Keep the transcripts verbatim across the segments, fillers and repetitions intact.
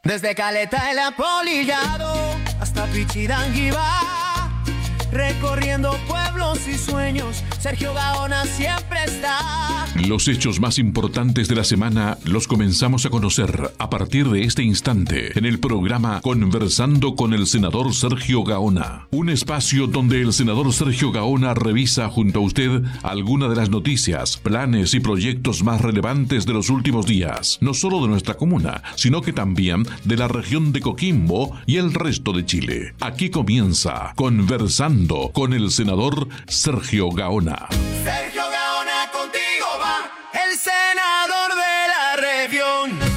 Desde Caleta el Apolillado hasta Pichidanguibá, recorriendo pueblos y sueños, Sergio Gaona siempre está. Los hechos más importantes de la semana los comenzamos a conocer a partir de este instante en el programa Conversando con el senador Sergio Gaona. Un espacio donde el senador Sergio Gaona revisa junto a usted algunas de las noticias, planes y proyectos más relevantes de los últimos días, no solo de nuestra comuna, sino que también de la región de Coquimbo y el resto de Chile. Aquí comienza Conversando con el senador Sergio Gaona. Sergio Gaona, contigo va el senador de la región.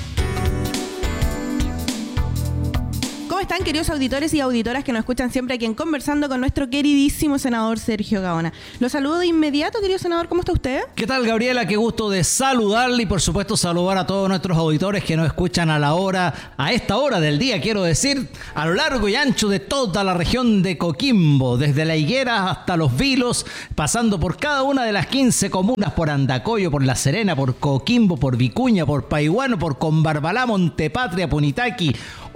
¿Cómo están, queridos auditores y auditoras que nos escuchan siempre aquí en Conversando con nuestro queridísimo senador Sergio Gaona? Lo saludo de inmediato, querido senador, ¿cómo está usted? ¿Qué tal, Gabriela? Qué gusto de saludarle y por supuesto saludar a todos nuestros auditores que nos escuchan a la hora, a esta hora del día, quiero decir, a lo largo y ancho de toda la región de Coquimbo, desde La Higuera hasta Los Vilos, pasando por cada una de las quince comunas, por Andacollo, por La Serena, por Coquimbo, por Vicuña, por Paihuano, por Combarbalá, Montepatria, Punitaqui,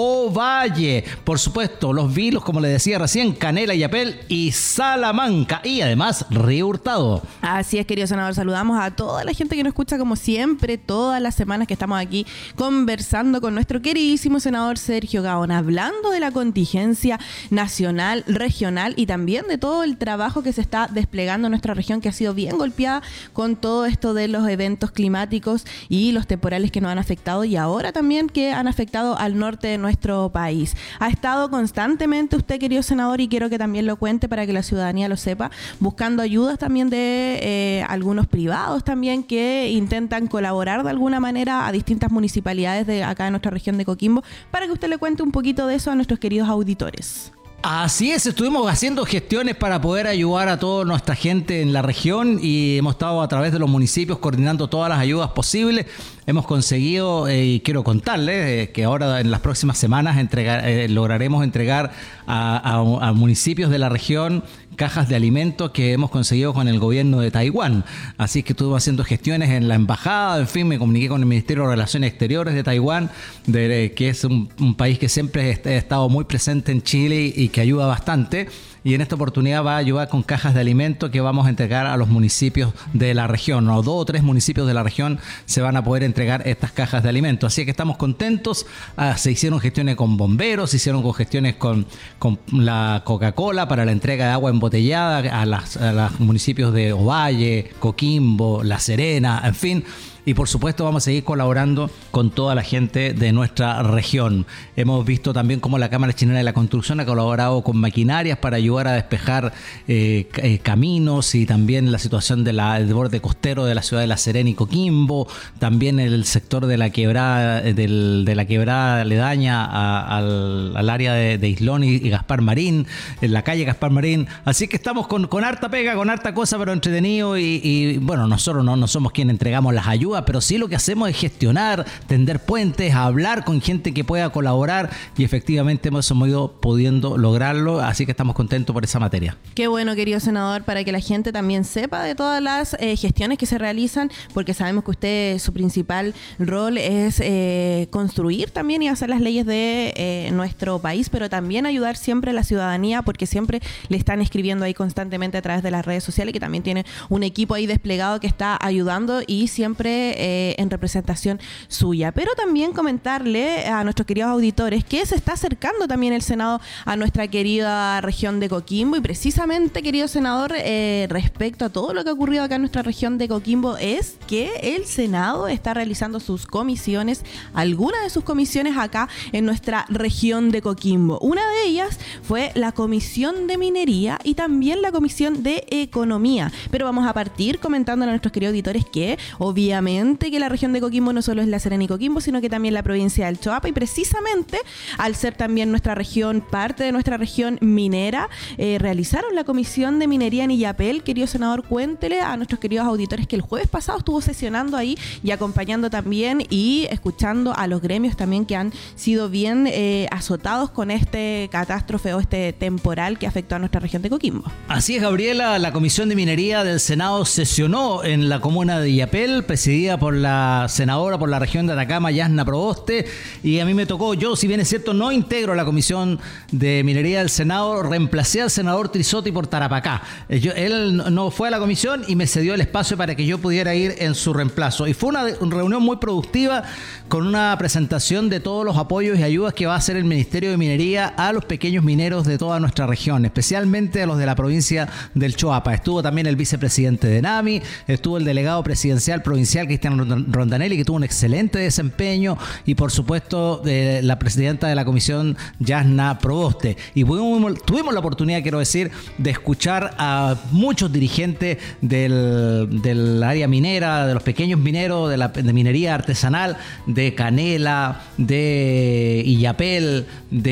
Ovalle, por supuesto, Los Vilos, como le decía recién, Canela, Yapel y Salamanca, y además Río Hurtado. Así es, querido senador, saludamos a toda la gente que nos escucha como siempre, todas las semanas que estamos aquí conversando con nuestro queridísimo senador Sergio Gaona, hablando de la contingencia nacional, regional y también de todo el trabajo que se está desplegando en nuestra región, que ha sido bien golpeada con todo esto de los eventos climáticos y los temporales que nos han afectado, y ahora también que han afectado al norte de nuestro país. Ha estado constantemente usted, querido senador, y quiero que también lo cuente para que la ciudadanía lo sepa, buscando ayudas también de eh, algunos privados también que intentan colaborar de alguna manera a distintas municipalidades de acá de nuestra región de Coquimbo, para que usted le cuente un poquito de eso a nuestros queridos auditores. Así es, estuvimos haciendo gestiones para poder ayudar a toda nuestra gente en la región y hemos estado a través de los municipios coordinando todas las ayudas posibles. Hemos conseguido, eh, y quiero contarles, eh, que ahora en las próximas semanas entregar, eh, lograremos entregar a, a, a municipios de la región cajas de alimentos que hemos conseguido con el gobierno de Taiwán. Así que estuve haciendo gestiones en la embajada, en fin, me comuniqué con el Ministerio de Relaciones Exteriores de Taiwán, de, que es un, un país que siempre ha estado muy presente en Chile y que ayuda bastante. Y en esta oportunidad va a ayudar con cajas de alimentos que vamos a entregar a los municipios de la región. O dos o tres municipios de la región se van a poder entregar estas cajas de alimentos. Así que estamos contentos. Ah, se hicieron gestiones con bomberos, se hicieron con gestiones con, con la Coca-Cola para la entrega de agua embotellada a, las, a los municipios de Ovalle, Coquimbo, La Serena, en fin. Y por supuesto vamos a seguir colaborando con toda la gente de nuestra región. Hemos visto también cómo la Cámara Chilena de la Construcción ha colaborado con maquinarias para ayudar a despejar eh, eh, caminos, y también la situación de la, del borde costero de la ciudad de La Serena y Coquimbo, también el sector de la quebrada, del, de la quebrada aledaña a, al, al área de, de Islón y, y Gaspar Marín, en la calle Gaspar Marín. Así que estamos con, con harta pega, con harta cosa, pero entretenido y, y bueno, nosotros no, no somos quienes entregamos las ayudas, pero sí lo que hacemos es gestionar, tender puentes, hablar con gente que pueda colaborar, y efectivamente hemos ido pudiendo lograrlo, así que estamos contentos por esa materia. Qué bueno, querido senador, para que la gente también sepa de todas las eh, gestiones que se realizan, porque sabemos que usted, su principal rol es eh, construir también y hacer las leyes de eh, nuestro país, pero también ayudar siempre a la ciudadanía, porque siempre le están escribiendo ahí constantemente a través de las redes sociales, que también tiene un equipo ahí desplegado que está ayudando y siempre Eh, en representación suya. Pero también comentarle a nuestros queridos auditores que se está acercando también el Senado a nuestra querida región de Coquimbo, y precisamente, querido senador, eh, respecto a todo lo que ha ocurrido acá en nuestra región de Coquimbo, es que el Senado está realizando sus comisiones, algunas de sus comisiones acá en nuestra región de Coquimbo. Una de ellas fue la Comisión de Minería y también la Comisión de Economía. Pero vamos a partir comentando a nuestros queridos auditores que obviamente que la región de Coquimbo no solo es La Serena y Coquimbo, sino que también la provincia del Choapa, y precisamente al ser también nuestra región, parte de nuestra región minera, eh, realizaron la Comisión de Minería en Illapel. Querido senador, cuéntele a nuestros queridos auditores que el jueves pasado estuvo sesionando ahí y acompañando también y escuchando a los gremios también que han sido bien eh, azotados con este catástrofe o este temporal que afectó a nuestra región de Coquimbo. Así es, Gabriela, la Comisión de Minería del Senado sesionó en la comuna de Illapel, presidida presidida por la senadora por la región de Atacama, Yasna Proboste, y a mí me tocó, yo si bien es cierto no integro la Comisión de Minería del Senado, reemplacé al senador Trisotti por Tarapacá. Yo, él no fue a la comisión y me cedió el espacio para que yo pudiera ir en su reemplazo. Y fue una, una reunión muy productiva con una presentación de todos los apoyos y ayudas que va a hacer el Ministerio de Minería a los pequeños mineros de toda nuestra región, especialmente a los de la provincia del Choapa. Estuvo también el vicepresidente de NAMI, estuvo el delegado presidencial provincial Cristian Rondanelli, que tuvo un excelente desempeño, y por supuesto eh, la presidenta de la comisión, Yasna Proboste. Y tuvimos, tuvimos la oportunidad, quiero decir, de escuchar a muchos dirigentes del, del área minera, de los pequeños mineros, de la de minería artesanal, de Canela, de Illapel,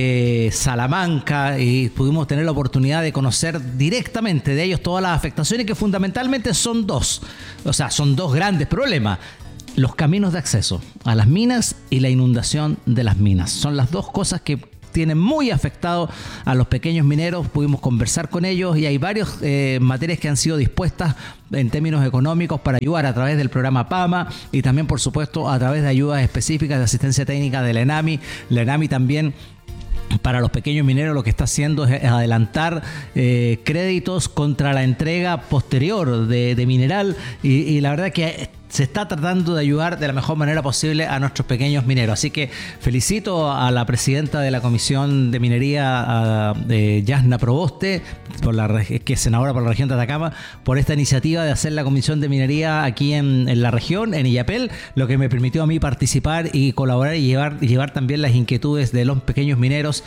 de Salamanca, y pudimos tener la oportunidad de conocer directamente de ellos todas las afectaciones, que fundamentalmente son dos, o sea, son dos grandes problemas: los caminos de acceso a las minas y la inundación de las minas. Son las dos cosas que tienen muy afectado a los pequeños mineros. Pudimos conversar con ellos y hay varias eh, materias que han sido dispuestas en términos económicos para ayudar a través del programa PAMA y también, por supuesto, a través de ayudas específicas de asistencia técnica de la ENAMI. La ENAMI también, para los pequeños mineros, lo que está haciendo es adelantar eh, créditos contra la entrega posterior de, de mineral, y, y la verdad que se está tratando de ayudar de la mejor manera posible a nuestros pequeños mineros. Así que felicito a la presidenta de la Comisión de Minería, a, de Yasna Proboste, por la, que es senadora por la región de Atacama, por esta iniciativa de hacer la Comisión de Minería aquí en, en la región, en Illapel, lo que me permitió a mí participar y colaborar y llevar, y llevar también las inquietudes de los pequeños mineros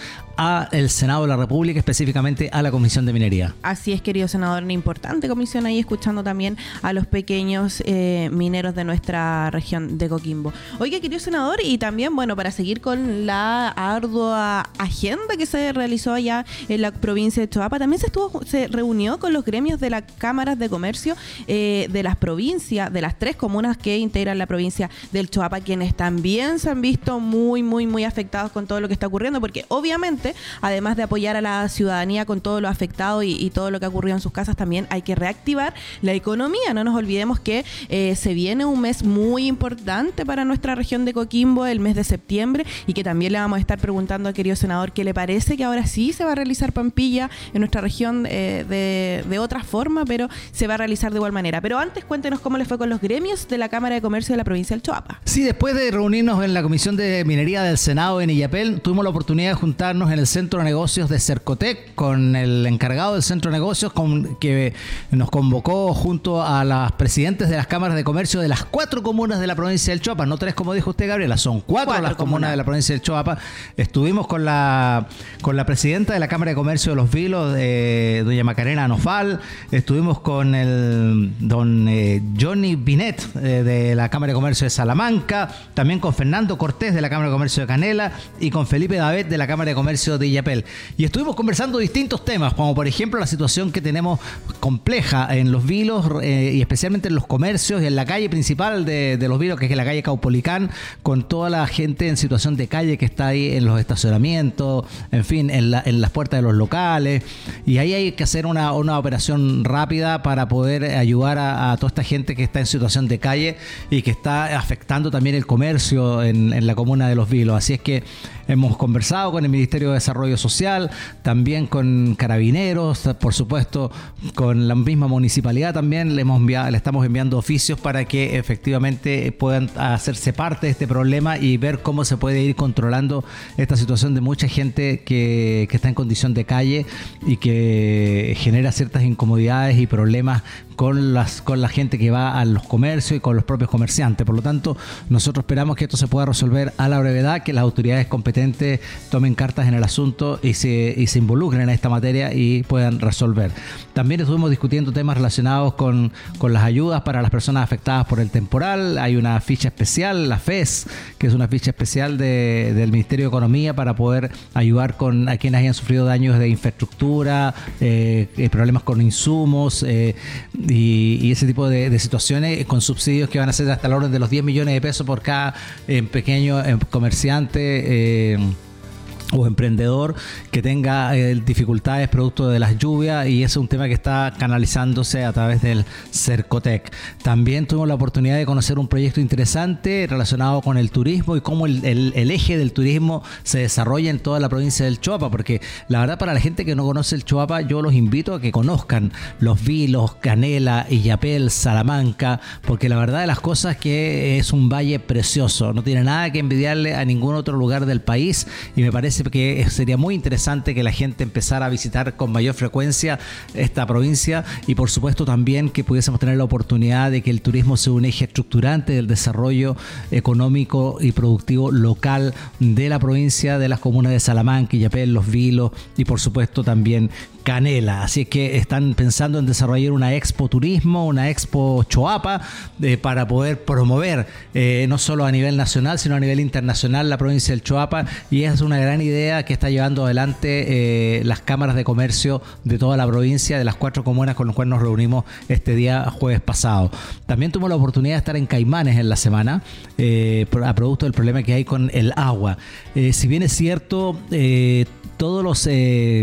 al Senado de la República, específicamente a la Comisión de Minería. Así es, querido senador, una importante comisión ahí, escuchando también a los pequeños eh, mineros de nuestra región de Coquimbo. Oiga, querido senador, y también, bueno, para seguir con la ardua agenda que se realizó allá en la provincia de Choapa, también se estuvo, se reunió con los gremios de las cámaras de comercio eh, de las provincias, de las tres comunas que integran la provincia del Choapa, quienes también se han visto muy, muy, muy afectados con todo lo que está ocurriendo, porque obviamente, además de apoyar a la ciudadanía con todo lo afectado y, y todo lo que ha ocurrido en sus casas, también hay que reactivar la economía. No nos olvidemos que eh, se viene un mes muy importante para nuestra región de Coquimbo, el mes de septiembre, y que también le vamos a estar preguntando al querido senador qué le parece que ahora sí se va a realizar Pampilla en nuestra región eh, de, de otra forma, pero se va a realizar de igual manera. Pero antes, cuéntenos cómo le fue con los gremios de la Cámara de Comercio de la provincia del Choapa. Sí, después de reunirnos en la Comisión de Minería del Senado en Illapel, tuvimos la oportunidad de juntarnos en el Centro de Negocios de Cercotec con el encargado del Centro de Negocios, con, que nos convocó junto a las presidentes de las cámaras de comercio de las cuatro comunas de la provincia del Choapa, no tres como dijo usted, Gabriela, son cuatro, cuatro las comunas, comunas de la provincia del Choapa. Estuvimos con la con la presidenta de la Cámara de Comercio de Los Vilos, eh, doña Macarena Anofal, estuvimos con el don eh, Johnny Binet eh, de la Cámara de Comercio de Salamanca, también con Fernando Cortés de la Cámara de Comercio de Canela y con Felipe Davet de la Cámara de Comercio de Illapel. Y estuvimos conversando distintos temas, como por ejemplo la situación que tenemos compleja en Los Vilos eh, y especialmente en los comercios y en la calle principal de, de Los Vilos, que es la calle Caupolicán, con toda la gente en situación de calle que está ahí en los estacionamientos, en fin, en, la, en las puertas de los locales, y ahí hay que hacer una, una operación rápida para poder ayudar a, a toda esta gente que está en situación de calle y que está afectando también el comercio en, en la comuna de Los Vilos. Así es que hemos conversado con el Ministerio de Desarrollo Social, también con Carabineros, por supuesto, con la misma municipalidad también le, hemos enviado, le estamos enviando oficios para que efectivamente puedan hacerse parte de este problema y ver cómo se puede ir controlando esta situación de mucha gente que, que está en condición de calle y que genera ciertas incomodidades y problemas con las con la gente que va a los comercios y con los propios comerciantes. Por lo tanto, nosotros esperamos que esto se pueda resolver a la brevedad, que las autoridades competentes tomen cartas en el asunto y se, y se involucren en esta materia y puedan resolver. También estuvimos discutiendo temas relacionados con, con las ayudas para las personas afectadas por el temporal. Hay una ficha especial, la F E S, que es una ficha especial de, del Ministerio de Economía para poder ayudar con a quienes hayan sufrido daños de infraestructura, eh, problemas con insumos, eh, Y, y ese tipo de, de situaciones, con subsidios que van a ser hasta el orden de los diez millones de pesos por cada eh, pequeño eh, comerciante eh, o emprendedor que tenga eh, dificultades producto de las lluvias, y ese es un tema que está canalizándose a través del Cercotec. También tuvimos la oportunidad de conocer un proyecto interesante relacionado con el turismo y cómo el, el, el eje del turismo se desarrolla en toda la provincia del Choapa, porque la verdad, para la gente que no conoce el Choapa, yo los invito a que conozcan Los Vilos, Canela, Illapel, Salamanca, porque la verdad de las cosas que es un valle precioso, no tiene nada que envidiarle a ningún otro lugar del país, y me parece que sería muy interesante que la gente empezara a visitar con mayor frecuencia esta provincia, y por supuesto también que pudiésemos tener la oportunidad de que el turismo sea un eje estructurante del desarrollo económico y productivo local de la provincia, de las comunas de Salamanca, Illapel, Los Vilos y por supuesto también Canela. Así es que están pensando en desarrollar una expo turismo, una expo Choapa, eh, para poder promover eh, no solo a nivel nacional sino a nivel internacional la provincia del Choapa, y es una gran idea que está llevando adelante eh, las cámaras de comercio de toda la provincia, de las cuatro comunas con las cuales nos reunimos este día jueves pasado. También tuvimos la oportunidad de estar en Caimanes en la semana, eh, a producto del problema que hay con el agua. Eh, si bien es cierto, eh, todos los eh,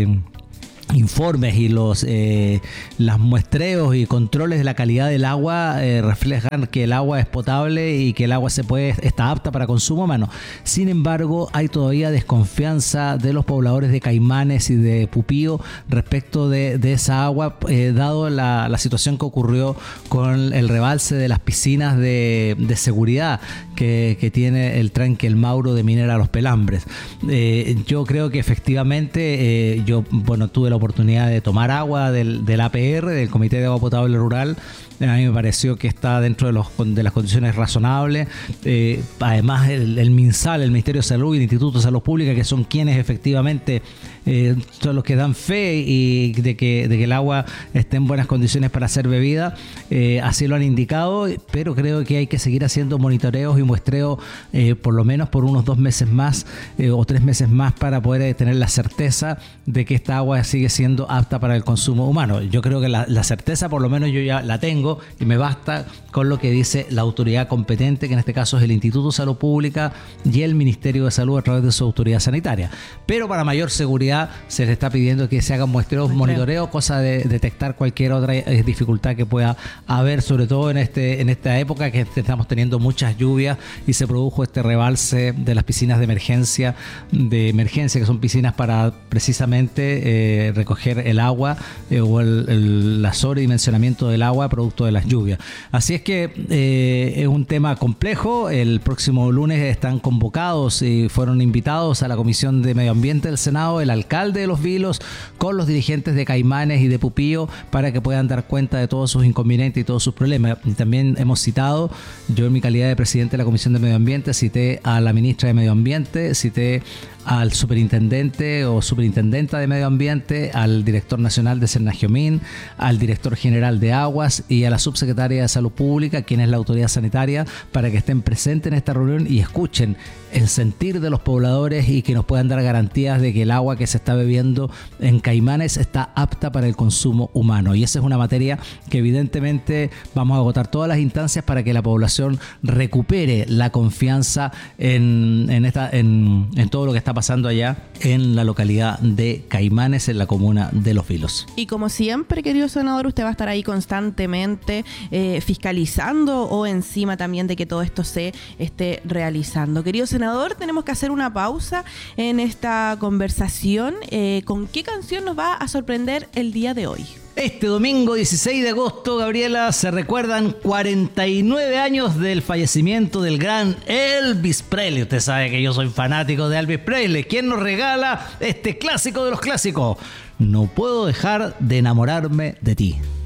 informes y los eh, las muestreos y controles de la calidad del agua eh, reflejan que el agua es potable y que el agua se puede está apta para consumo humano. Sin embargo, hay todavía desconfianza de los pobladores de Caimanes y de Pupío respecto de, de esa agua, eh, dado la, la situación que ocurrió con el rebalse de las piscinas de, de seguridad que, que tiene el tranque El Mauro de Minera Los Pelambres. Eh, yo creo que efectivamente, eh, yo bueno tuve la oportunidad de tomar agua del, del A P R, del Comité de Agua Potable Rural. A mí me pareció que está dentro de, los, de las condiciones razonables. Eh, además, el, el MinSal, el Ministerio de Salud y el Instituto de Salud Pública, que son quienes efectivamente eh, son los que dan fe y de que, de que el agua esté en buenas condiciones para ser bebida, eh, así lo han indicado, pero creo que hay que seguir haciendo monitoreos y muestreos eh, por lo menos por unos dos meses más eh, o tres meses más para poder eh, tener la certeza de que esta agua sigue siendo apta para el consumo humano. Yo creo que la, la certeza por lo menos yo ya la tengo, y me basta con lo que dice la autoridad competente, que en este caso es el Instituto de Salud Pública y el Ministerio de Salud a través de su autoridad sanitaria. Pero para mayor seguridad se le está pidiendo que se hagan muestreos, monitoreos, cosa de detectar cualquier otra dificultad que pueda haber, sobre todo en este en esta época que estamos teniendo muchas lluvias y se produjo este rebalse de las piscinas de emergencia, de emergencia que son piscinas para precisamente eh, recoger el agua eh, o el, el la sobredimensionamiento del agua producto de las lluvias. Así es que eh, es un tema complejo. El próximo lunes están convocados y fueron invitados a la Comisión de Medio Ambiente del Senado el alcalde de Los Vilos con los dirigentes de Caimanes y de Pupío para que puedan dar cuenta de todos sus inconvenientes y todos sus problemas. Y también hemos citado, yo en mi calidad de presidente de la Comisión de Medio Ambiente, cité a la ministra de Medio Ambiente, cité al superintendente o superintendenta de Medio Ambiente, al director nacional de Cernagiomín, al director general de Aguas y a la subsecretaria de Salud Pública, quien es la autoridad sanitaria, para que estén presentes en esta reunión y escuchen el sentir de los pobladores y que nos puedan dar garantías de que el agua que se está bebiendo en Caimanes está apta para el consumo humano. Y esa es una materia que evidentemente vamos a agotar todas las instancias para que la población recupere la confianza en, en, esta, en, en todo lo que está pasando allá en la localidad de Caimanes, en la comuna de Los Vilos. Y como siempre, querido senador, usted va a estar ahí constantemente eh, fiscalizando o encima también de que todo esto se esté realizando. Querido senador, tenemos que hacer una pausa en esta conversación. Eh, ¿Con qué canción nos va a sorprender el día de hoy? Este domingo dieciséis de agosto, Gabriela, se recuerdan cuarenta y nueve años del fallecimiento del gran Elvis Presley. Usted sabe que yo soy fanático de Elvis Presley. ¿Quién nos regala este clásico de los clásicos? No puedo dejar de enamorarme de ti.